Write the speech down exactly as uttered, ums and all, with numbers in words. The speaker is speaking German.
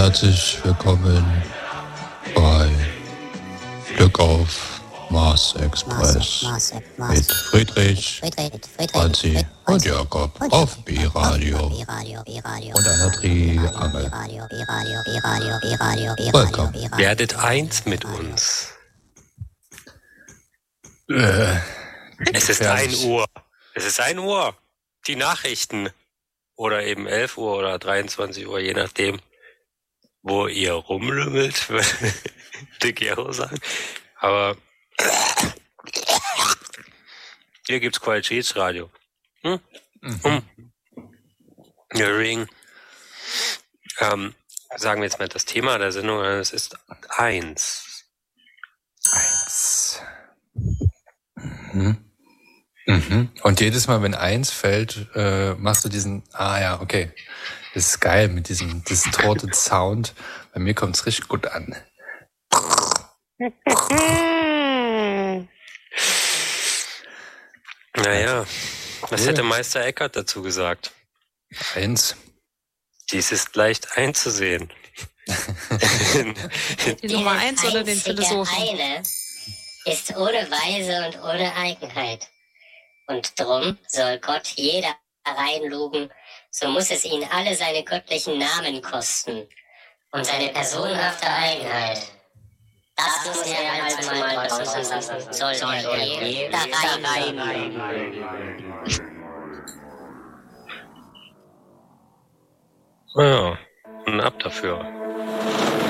Herzlich willkommen bei Glück auf Mars Express Mars, Mars, Mars. mit Friedrich, Friedrich, Friedrich, Franzi Friedrich, und Jakob und auf Jakob. B-Radio B-Radio, B-Radio, und einer Triangel. B-Radio, B-Radio, B-Radio, B-Radio, B-Radio, Welcome. B-Radio. Werdet eins mit uns. Äh, Es ist ein Uhr. Es ist ein Uhr. Die Nachrichten. Oder eben elf Uhr oder dreiundzwanzig Uhr, je nachdem, wo ihr rumlümmelt, würde Dick Gero sagen. Aber hier gibt's Qualitätsradio. Hm? Mhm. Hm. Ring. Ähm, sagen wir jetzt mal das Thema der Sendung, es ist eins. Eins. Mhm. Mhm. Und jedes Mal, wenn eins fällt, äh, machst du diesen, ah ja, okay. Das ist geil mit diesem distorted Sound. Bei mir kommt es richtig gut an. Naja, was Cool. hätte Meister Eckhart dazu gesagt? Eins. Dies ist leicht einzusehen. Die Nummer eins oder den einzige Philosophen? Eine ist ohne Weise und ohne Eigenheit. Und drum soll Gott jeder reinlugen, so muss es ihn alle seine göttlichen Namen kosten und seine personhafte Eigenheit. Das muss er als mal draußen lassen, soll er jeder reinlugen. Ja, und ab dafür.